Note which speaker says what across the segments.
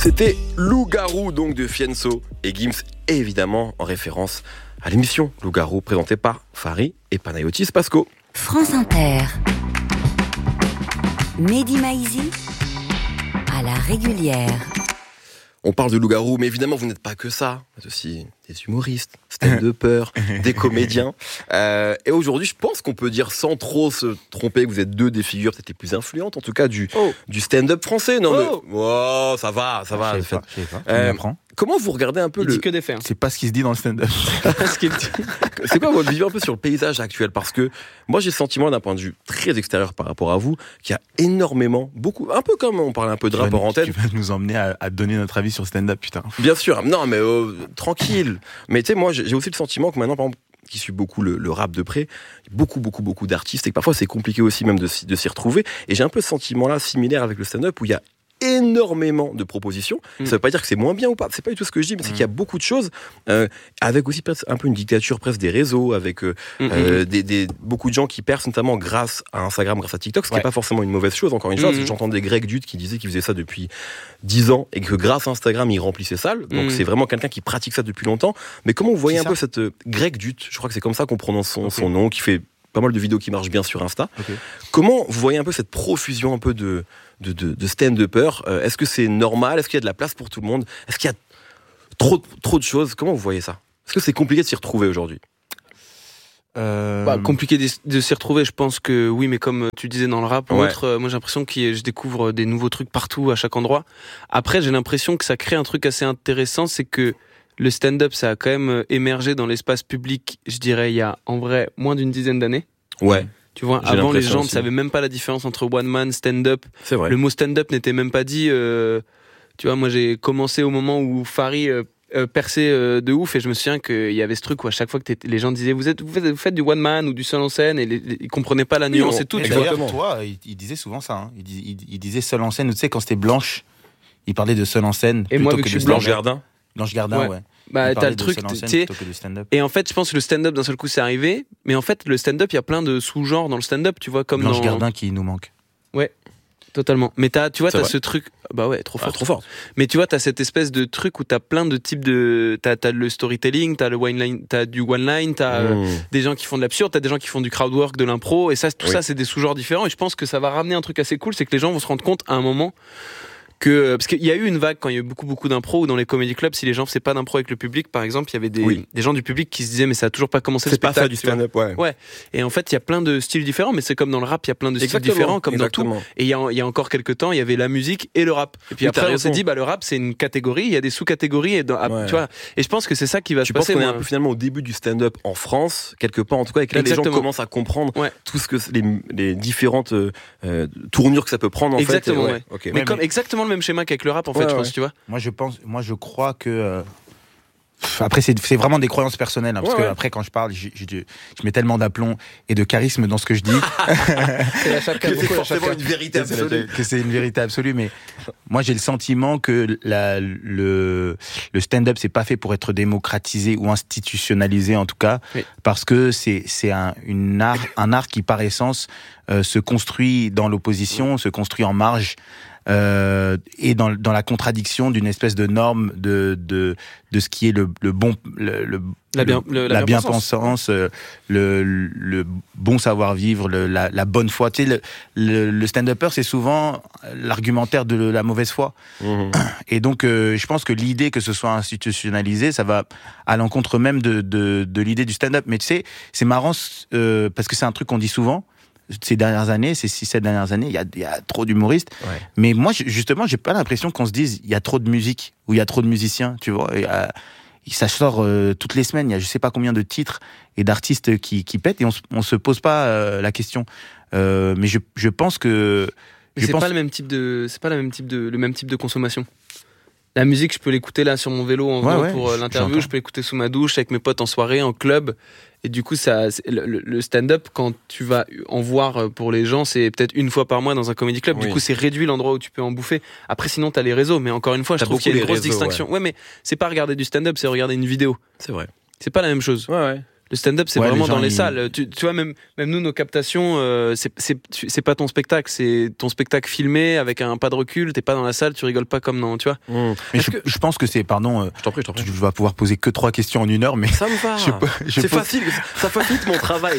Speaker 1: C'était Loup-garou donc de Fianso et Gims, évidemment en référence à l'émission Loup-garou présentée par Fari et Panayotis Pasco.
Speaker 2: France Inter. Mehdi Maizi à la régulière.
Speaker 1: On parle de Loup-garou, mais évidemment vous n'êtes pas que ça. Vous êtes aussi des humoristes, stand-uppers, des comédiens. Et aujourd'hui, je pense qu'on peut dire sans trop se tromper que vous êtes deux des figures peut-être les plus influentes, en tout cas du stand-up français. Non, mais ça va.
Speaker 3: Je sais pas.
Speaker 1: Comment vous regardez un peu
Speaker 4: Il dit que des faits.
Speaker 3: C'est pas ce qui se dit dans le stand-up.
Speaker 1: C'est quoi votre vision un peu sur le paysage actuel? Parce que moi j'ai le sentiment d'un point de vue très extérieur par rapport à vous qu'il y a énormément, beaucoup, un peu comme on parlait un peu de rap en antenne.
Speaker 3: Tu vas nous emmener à donner notre avis sur le stand-up, putain.
Speaker 1: Bien sûr, non mais tranquille. Mais tu sais, moi j'ai aussi le sentiment que maintenant, par exemple, qui suit beaucoup le rap de près, beaucoup d'artistes, et que parfois c'est compliqué aussi même de s'y retrouver. Et j'ai un peu ce sentiment-là similaire avec le stand-up où il y a énormément de propositions. Ça veut pas dire que c'est moins bien ou pas, c'est pas du tout ce que je dis, mais c'est qu'il y a beaucoup de choses, avec aussi presque un peu une dictature presque des réseaux, avec beaucoup de gens qui percent notamment grâce à Instagram, grâce à TikTok, ce qui n'est pas forcément une mauvaise chose, encore une fois, parce que j'entends des Greg Dut qui disaient qu'ils faisaient ça depuis 10 ans et que grâce à Instagram ils remplissaient salles, donc c'est vraiment quelqu'un qui pratique ça depuis longtemps. Mais comment vous voyez un peu cette Greg Dut, je crois que c'est comme ça qu'on prononce son nom, qui fait pas mal de vidéos qui marchent bien sur Insta. Comment vous voyez un peu cette profusion un peu de stand-uppers? Est-ce que c'est normal? Est-ce qu'il y a de la place pour tout le monde? Est-ce qu'il y a trop de choses? Comment vous voyez ça? Est-ce que c'est compliqué de s'y retrouver aujourd'hui?
Speaker 4: Compliqué de s'y retrouver, je pense que oui, mais comme tu disais dans le rap ou autre, moi j'ai l'impression que je découvre des nouveaux trucs partout, à chaque endroit. Après, j'ai l'impression que ça crée un truc assez intéressant, c'est que le stand-up, ça a quand même émergé dans l'espace public, je dirais, il y a en vrai moins d'une dizaine d'années.
Speaker 1: Ouais.
Speaker 4: Tu vois, avant les gens ne savaient même pas la différence entre one man, stand-up.
Speaker 1: C'est vrai.
Speaker 4: Le mot stand-up n'était même pas dit. Tu vois, moi j'ai commencé au moment où Fari perçait de ouf, et je me souviens qu'il y avait ce truc où à chaque fois que les gens disaient vous faites du one man ou du seul en scène, et ils comprenaient pas la nuance et tout.
Speaker 3: Et d'ailleurs, toi, il disait souvent ça. Hein. Il disait seul en scène. Tu sais, quand c'était Blanche, il parlait de seul en scène.
Speaker 4: Et moi, vu que je suis Blanche
Speaker 1: Gardin.
Speaker 3: Blanche Gardin, ouais.
Speaker 4: Bah, t'as le truc, tu sais. Et en fait, je pense que le stand-up, d'un seul coup, c'est arrivé. Mais en fait, le stand-up, il y a plein de sous-genres dans le stand-up, tu vois, comme
Speaker 3: Blanche Gardin qui nous manque.
Speaker 4: Ouais, totalement. Mais tu vois, t'as ce truc. Bah ouais, trop fort. Mais tu vois, t'as cette espèce de truc où t'as plein de types de. T'as le storytelling, t'as du one-line, t'as des gens qui font de l'absurde, t'as des gens qui font du crowdwork, de l'impro. Et ça, ça, c'est des sous-genres différents. Et je pense que ça va ramener un truc assez cool, c'est que les gens vont se rendre compte à un moment. Parce qu'il y a eu une vague quand il y a eu beaucoup d'impro, ou dans les comedy clubs, si les gens faisaient pas d'impro avec le public, par exemple, il y avait des gens du public qui se disaient mais ça a toujours pas commencé le spectacle.
Speaker 1: C'est pas ça du stand-up,
Speaker 4: ouais. Et en fait, il y a plein de styles différents, mais c'est comme dans le rap, il y a plein de styles différents, comme dans tout. Et il y a encore quelques temps, il y avait la musique et le rap. Et puis après, on s'est dit, le rap, c'est une catégorie, il y a des sous-catégories, et tu vois. Et je pense que c'est ça qui va se passer.
Speaker 1: Je pense qu'on est un peu finalement au début du stand-up en France, quelque part en tout cas, et que là, les gens commencent à comprendre tout ce que les différentes tournures que ça peut prendre en fait.
Speaker 4: Exactement, mais comme exactement le même schéma qu'avec le rap. En fait, je pense, tu vois.
Speaker 3: Moi, je crois que. Après, c'est vraiment des croyances personnelles, hein, parce que après, quand je parle, je mets tellement d'aplomb et de charisme dans ce que je dis.
Speaker 1: C'est forcément une vérité absolue.
Speaker 3: Que c'est une vérité absolue, mais moi, j'ai le sentiment que le stand-up, c'est pas fait pour être démocratisé ou institutionnalisé, en tout cas, parce que c'est un art qui, par essence, se construit dans l'opposition, se construit en marge. Et dans la contradiction d'une espèce de norme de ce qui est la bien-pensance, le bon savoir-vivre, la bonne foi. Tu sais, le stand-upper, c'est souvent l'argumentaire de la mauvaise foi. Et donc, je pense que l'idée que ce soit institutionnalisé, ça va à l'encontre même de l'idée du stand-up. Mais tu sais, c'est marrant parce que c'est un truc qu'on dit souvent. Ces 6-7 dernières années, il y a trop d'humoristes. Mais moi, justement, j'ai pas l'impression qu'on se dise il y a trop de musique ou il y a trop de musiciens, tu vois. Ça sort toutes les semaines. Il y a je sais pas combien de titres et d'artistes qui pètent, et on se pose pas la question. Mais je pense que
Speaker 4: pas le même type de consommation. La musique, je peux l'écouter là sur mon vélo en venant pour l'interview, je peux l'écouter sous ma douche avec mes potes en soirée, en club. Et du coup, le stand-up, quand tu vas en voir pour les gens, c'est peut-être une fois par mois dans un comedy club. Du coup, c'est réduit l'endroit où tu peux en bouffer. Après, sinon, t'as les réseaux. Mais encore une fois, je trouve qu'il y a une grosse distinction. Ouais, mais c'est pas regarder du stand-up, c'est regarder une vidéo.
Speaker 1: C'est vrai.
Speaker 4: C'est pas la même chose. Le stand-up, c'est vraiment dans les salles. Tu vois, même nous, nos captations, c'est pas ton spectacle, c'est ton spectacle filmé avec un pas de recul. T'es pas dans la salle, tu rigoles pas comme dans, tu vois.
Speaker 3: Mais je pense que c'est, pardon, je t'en prie. Tu vas pouvoir poser que 3 questions en 1 heure, mais
Speaker 1: ça me va. C'est facile, ça facilite mon travail.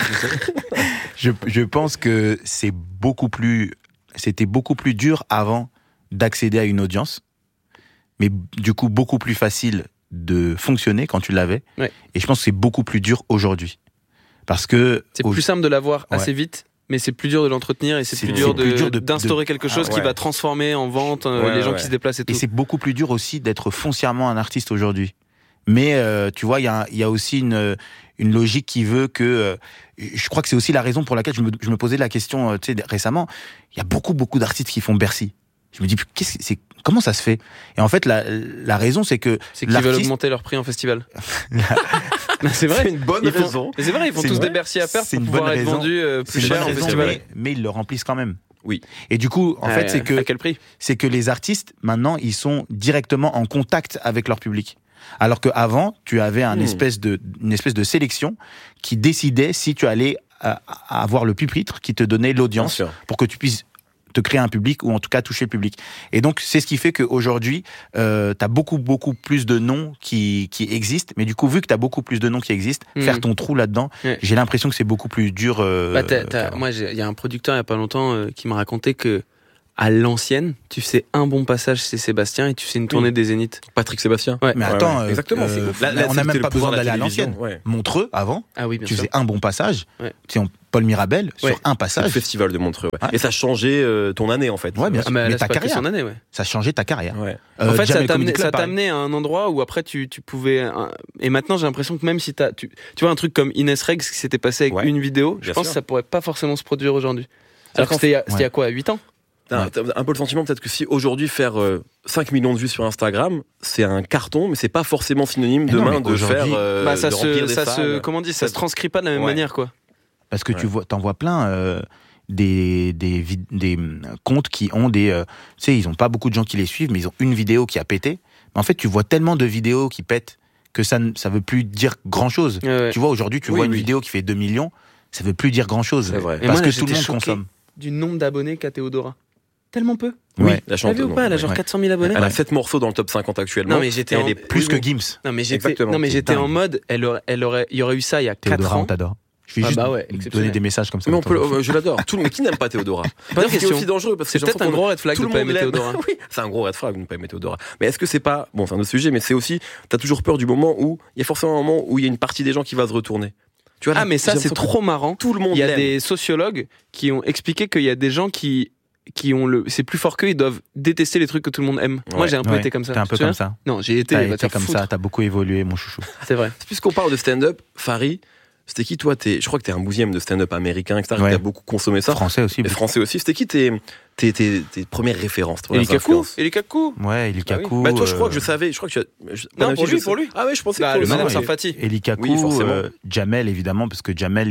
Speaker 3: Je pense que c'était beaucoup plus dur avant d'accéder à une audience, mais du coup beaucoup plus facile de fonctionner quand tu l'avais. Ouais. Et je pense que c'est beaucoup plus dur aujourd'hui. Parce que...
Speaker 4: C'est plus simple de l'avoir assez vite, mais c'est plus dur de l'entretenir et c'est plus dur d'instaurer quelque chose qui va transformer en vente les gens qui se déplacent et tout.
Speaker 3: Et c'est beaucoup plus dur aussi d'être foncièrement un artiste aujourd'hui. Mais tu vois, il y a aussi une logique qui veut que... je crois que c'est aussi la raison pour laquelle je me posais la question récemment. Il y a beaucoup d'artistes qui font Bercy. Je me dis, comment ça se fait? Et en fait, la raison, c'est que...
Speaker 4: C'est qu'ils veulent augmenter leur prix en festival. C'est vrai.
Speaker 1: C'est une bonne raison.
Speaker 4: C'est vrai, ils font tous des Bercy à perte pour pouvoir être vendus plus cher en festival.
Speaker 3: Mais ils le remplissent quand même.
Speaker 1: Oui.
Speaker 3: Et du coup, en fait, c'est que...
Speaker 4: À quel prix?
Speaker 3: C'est que les artistes, maintenant, ils sont directement en contact avec leur public. Alors qu'avant, tu avais une espèce de sélection qui décidait si tu allais avoir le pupitre qui te donnait l'audience pour que tu puisses te créer un public ou en tout cas toucher le public. Et donc c'est ce qui fait qu'aujourd'hui t'as beaucoup plus de noms qui existent, mais du coup vu que t'as beaucoup plus de noms qui existent, faire ton trou là-dedans, j'ai l'impression que c'est beaucoup plus dur.
Speaker 4: Moi il y a un producteur il y a pas longtemps qui m'a raconté que à l'ancienne, tu faisais un bon passage, c'est Sébastien, et tu fais une tournée des Zéniths.
Speaker 1: Patrick Sébastien.
Speaker 3: Ouais. Mais attends,
Speaker 1: exactement.
Speaker 3: On n'a même pas besoin d'aller à l'ancienne. Ouais. Montreux, avant, tu faisais un bon passage. Ouais. Paul Mirabel, sur un passage.
Speaker 1: Le festival de Montreux. Ouais. Et ça changeait ton année, en fait.
Speaker 3: Ouais, bien sûr.
Speaker 4: Mais
Speaker 3: ta carrière.
Speaker 4: Son année,
Speaker 3: ça changeait ta carrière.
Speaker 4: Ouais. En fait, ça t'a amené à un endroit où après tu pouvais. Et maintenant, j'ai l'impression que même si tu vois un truc comme Inès Rex qui s'était passé avec une vidéo, je pense que ça pourrait pas forcément se produire aujourd'hui. Alors que c'était il y a quoi, 8 ans?
Speaker 1: T'as un peu le sentiment peut-être que si aujourd'hui faire 5 millions de vues sur Instagram, c'est un carton, mais c'est pas forcément synonyme demain de faire
Speaker 4: ça se transcrit pas de la même manière, quoi.
Speaker 3: Parce que t'en vois plein des comptes qui ont tu sais, ils ont pas beaucoup de gens qui les suivent, mais ils ont une vidéo qui a pété. Mais en fait, tu vois tellement de vidéos qui pètent que ça veut plus dire grand chose. Tu vois, aujourd'hui, tu vois une vidéo qui fait 2 millions, ça veut plus dire grand chose.
Speaker 1: C'est vrai.
Speaker 3: Parce que tout le monde consomme.
Speaker 4: Du nombre d'abonnés qu'a Théodora. Tellement peu.
Speaker 1: Oui,
Speaker 4: la chanteuse. T'as vu ou pas? Elle a genre 400 000 abonnés.
Speaker 1: Elle a 7 morceaux dans le top 50 actuellement.
Speaker 4: Non, mais elle
Speaker 3: est plus que Gims.
Speaker 4: Non, mais j'étais en mode, il y aurait eu ça il y a 4 ans.
Speaker 3: On t'adore. Je vais juste donner des messages comme ça.
Speaker 1: Mais je l'adore. Mais qui n'aime pas Théodora?
Speaker 4: C'est aussi dangereux parce que c'est peut-être un gros red flag de pas aimer Théodora.
Speaker 1: Oui, c'est un gros red flag de ne pas aimer Théodora. Mais est-ce que c'est pas, bon, c'est un autre sujet, mais c'est aussi, t'as toujours peur du moment où, il y a forcément un moment où il y a une partie des gens qui va se retourner.
Speaker 4: Tu vois, mais c'est trop marrant.
Speaker 1: Tout le monde.
Speaker 4: Il y a des sociologues qui ont expliqué qu'il y a des gens qui ont c'est plus fort qu'eux, ils doivent détester les trucs que tout le monde aime. Moi, j'ai un peu été comme ça.
Speaker 3: T'es un peu comme ça.
Speaker 4: Non, j'ai été
Speaker 3: comme ça. T'as beaucoup évolué, mon chouchou.
Speaker 4: C'est vrai.
Speaker 1: Puisqu'on parle de stand-up, Fari, c'était qui toi? Je crois que t'es un 12e de stand-up américain, etc. T'as beaucoup consommé ça.
Speaker 3: Français aussi.
Speaker 1: Français aussi. C'était qui tes premières références?
Speaker 4: Eli Kakou.
Speaker 3: Ouais, Eli Kakou.
Speaker 1: Bah toi, je crois que je savais. Je crois que
Speaker 4: non, pour lui.
Speaker 1: Ah ouais, je pensais que
Speaker 4: le Madame Sarfati.
Speaker 3: Eli Kakou, Jamel évidemment, parce que Jamel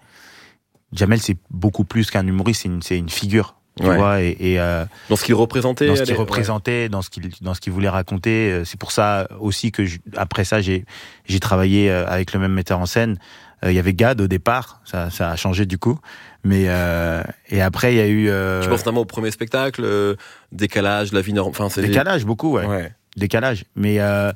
Speaker 3: c'est beaucoup plus qu'un humoriste, c'est une figure. Tu vois, et
Speaker 1: dans ce qu'il représentait,
Speaker 3: dans ce qu'il voulait raconter. C'est pour ça aussi que après ça j'ai travaillé avec le même metteur en scène. Il y avait Gad au départ, ça a changé du coup, mais et après il y a eu.
Speaker 1: Tu penses notamment au premier spectacle, Décalage, La vie normale, enfin c'est
Speaker 3: Décalage beaucoup, ouais. Décalage, mais en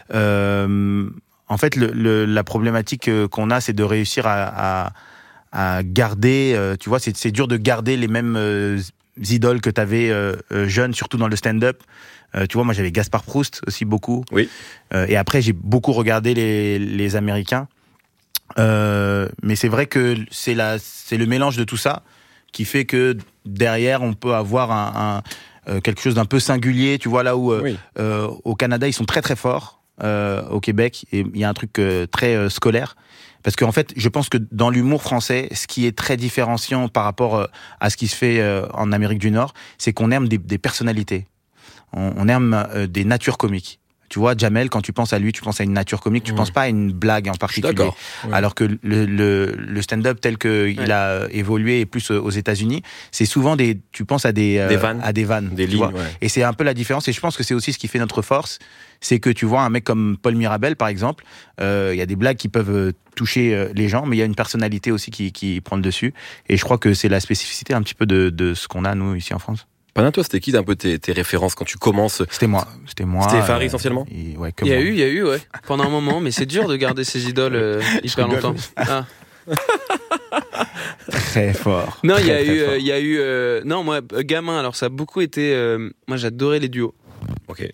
Speaker 3: fait la problématique qu'on a, c'est de réussir à garder, tu vois, c'est dur de garder les mêmes idoles que t'avais jeune, surtout dans le stand-up. Tu vois, moi j'avais Gaspard Proust aussi beaucoup.
Speaker 1: Oui.
Speaker 3: Et après j'ai beaucoup regardé les Américains. Mais c'est vrai que c'est le mélange de tout ça qui fait que derrière on peut avoir quelque chose d'un peu singulier. Tu vois, là où au Canada ils sont très très forts, au Québec, et il y a un truc très scolaire. Parce qu'en fait, je pense que dans l'humour français, ce qui est très différenciant par rapport à ce qui se fait en Amérique du Nord, c'est qu'on aime des personnalités. On aime des natures comiques. Tu vois, Jamel, quand tu penses à lui, tu penses à une nature comique, tu penses pas à une blague en particulier.
Speaker 1: D'accord.
Speaker 3: Alors que le stand-up tel qu'il a évolué, et plus aux États-Unis, c'est souvent tu penses à des vannes,
Speaker 1: des lignes.
Speaker 3: Et c'est un peu la différence. Et je pense que c'est aussi ce qui fait notre force, c'est que tu vois un mec comme Paul Mirabel, par exemple, il y a des blagues qui peuvent toucher les gens, mais il y a une personnalité aussi qui prend le dessus. Et je crois que c'est la spécificité un petit peu de ce qu'on a nous ici en France.
Speaker 1: Pendant toi, c'était qui un peu tes références quand tu commences?
Speaker 3: C'était moi.
Speaker 1: C'était Farid essentiellement.
Speaker 4: Il y a eu, ouais. Pendant un moment, mais c'est dur de garder ses idoles hyper longtemps. Ah.
Speaker 3: Très fort.
Speaker 4: Non, il y a eu. Non, moi, gamin, alors ça a beaucoup été. Moi, j'adorais les duos.
Speaker 1: Ok.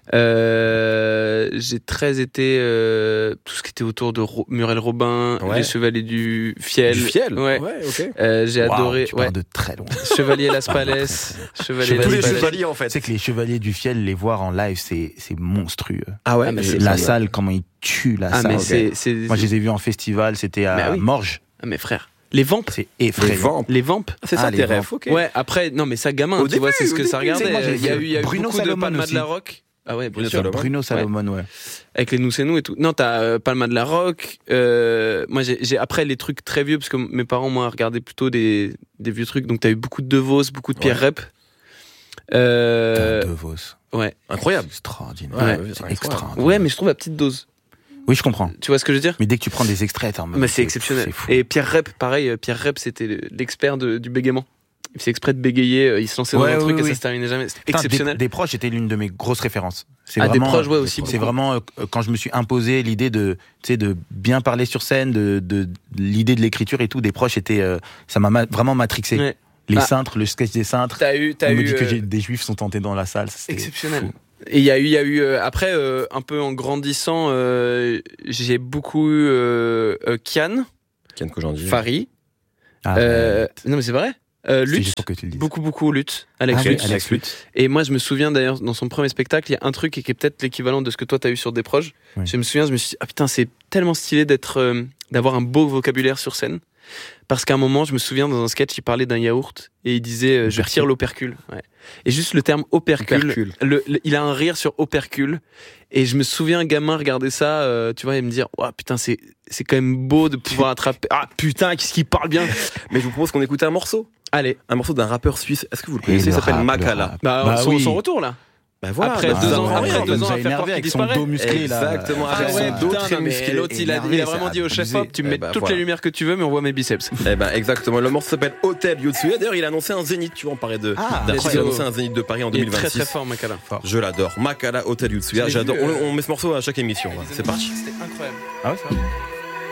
Speaker 4: J'ai très été tout ce qui était autour de Muriel Robin, les Chevaliers du Fiel.
Speaker 1: Du Fiel.
Speaker 4: Ouais.
Speaker 1: Ok.
Speaker 4: J'ai adoré.
Speaker 3: Tu pars de très loin.
Speaker 4: Chevalier Las Palais.
Speaker 1: Tous les chevaliers en fait.
Speaker 3: C'est que les Chevaliers du Fiel, les voir en live, c'est monstrueux.
Speaker 1: Ah ouais.
Speaker 3: La salle, comment ils tuent la salle.
Speaker 4: Mais
Speaker 3: Moi, je les ai vus en festival. C'était à Morges.
Speaker 4: Ah mais frère. Les Vampes.
Speaker 3: C'est effrayant.
Speaker 4: Les Vampes.
Speaker 1: C'est ça tes rêves. Ok.
Speaker 4: Ouais. Après, non mais ça gamin. Tu vois, c'est ce que ça regardait. Il y a eu
Speaker 3: Bruno
Speaker 4: beaucoup de
Speaker 3: Salomon
Speaker 4: Palma
Speaker 3: aussi.
Speaker 4: de la Rock. Ah ouais,
Speaker 3: Bruno Salomon, ouais.
Speaker 4: Avec les Nous c'est nous et tout. Non, t'as Palma de la Rock. Moi, j'ai après les trucs très vieux parce que mes parents moi regardaient plutôt des vieux trucs. Donc t'as eu beaucoup de Vos, beaucoup de Pierre Rep.
Speaker 3: De Vos.
Speaker 4: Ouais.
Speaker 1: Incroyable.
Speaker 3: Extraordinaire.
Speaker 4: Ouais.
Speaker 3: C'est extraordinaire.
Speaker 4: Ouais, mais je trouve à petite dose.
Speaker 3: Oui, je comprends.
Speaker 4: Tu vois ce que je veux dire?
Speaker 3: Mais dès que tu prends des extraits,
Speaker 4: mais c'est exceptionnel.
Speaker 3: C'est fou.
Speaker 4: Et Pierre Rep, pareil. Pierre Rep, c'était l'expert du bégaiement. Il faisait exprès de bégayer, il se lançait dans un truc et ça se terminait jamais. C'était exceptionnel.
Speaker 3: Des proches était l'une de mes grosses références. C'est
Speaker 4: vraiment, des proches, ouais, aussi.
Speaker 3: C'est vraiment quand je me suis imposé l'idée de bien parler sur scène, de l'idée de l'écriture et tout. Des proches étaient, ça m'a vraiment matrixé. Ouais. Les cintres, le sketch des cintres. On me dit que des juifs sont tentés dans la salle.
Speaker 4: Exceptionnel.
Speaker 3: Fou.
Speaker 4: Et il y a eu après un peu en grandissant, j'ai beaucoup eu Kian
Speaker 1: Kojandi,
Speaker 4: Farid. Non mais c'est vrai. Lutz, beaucoup Lutz, Alex Lutz. Et moi je me souviens d'ailleurs dans son premier spectacle, il y a un truc qui est peut-être l'équivalent de ce que toi t'as eu sur Des Proches. Oui. Je me suis dit ah putain c'est tellement stylé d'avoir un beau vocabulaire sur scène. Parce qu'à un moment, je me souviens dans un sketch, il parlait d'un yaourt et il disait je tire l'opercule. Ouais. Et juste le terme opercule. Il a un rire sur opercule. Et je me souviens, gamin, regarder ça, tu vois, et me dire oh, putain, c'est quand même beau de pouvoir attraper. Ah putain, qu'est-ce qu'il parle bien.
Speaker 1: Mais je vous propose qu'on écoute un morceau.
Speaker 4: Allez.
Speaker 1: Un morceau d'un rappeur suisse. Est-ce que vous le connaissez? Il s'appelle Makala.
Speaker 4: Son retour là.
Speaker 1: Bah voilà,
Speaker 4: après 2 ans à faire croire qu'il disparaît.
Speaker 3: Dos musclé,
Speaker 1: exactement, là. Avec son dos très musclé.
Speaker 4: L'autre, il a vraiment dit au chef hop, tu me mets toutes les lumières que tu veux, mais on voit mes biceps.
Speaker 1: Exactement. Le morceau s'appelle Hotel Yotsuya. D'ailleurs, il a annoncé un zénith. Tu vois, on parlait il a annoncé un zénith de Paris en 2026.
Speaker 4: Il est très très fort, Makala.
Speaker 1: Je l'adore. Makala, Hotel Yotsuya. J'adore. On met ce morceau à chaque émission. C'est parti.
Speaker 4: C'était incroyable.
Speaker 3: Ah ouais, c'est vrai.